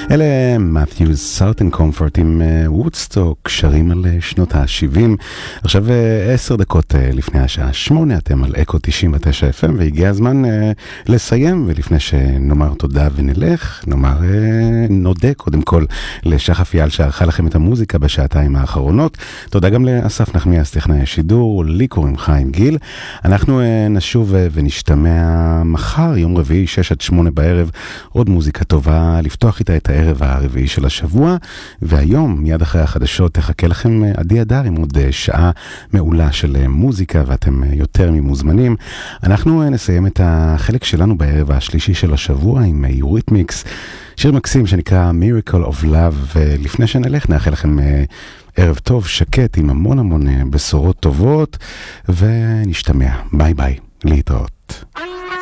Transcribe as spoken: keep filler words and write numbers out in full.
אלה מת'יוס סארטן קומפורט עם וודסטוק, שרים על שנות ה-שבעים. עכשיו עשר דקות לפני השעה שמונה, אתם על אקו תשעים ותשע אף אם, והגיע הזמן לסיים, ולפני שנאמר תודה ונלך, נאמר נודה קודם כל לשחף יעל שערכה לכם את המוזיקה בשעתיים האחרונות. תודה גם לאסף נחמיאס טכנאי השידור, לי קוראים חיים גיל. אנחנו נשוב ונשתמע מחר, יום רביעי, שש עד שמונה בערב, עוד מוזיקה טובה, לפתוח איתה את הערב הרביעי של השבוע, והיום, מיד אחרי החדשות, תחכה לכם עדי אדר עם עוד שעה מעולה של מוזיקה, ואתם יותר ממוזמנים. אנחנו נסיים את החלק שלנו בערב השלישי של השבוע עם יוריתמיקס, שיר מקסים שנקרא Miracle of Love, ולפני שנלך נאחל לכם ערב טוב, שקט, עם המון המון בשורות טובות, ונשתמע. ביי ביי, להתראות.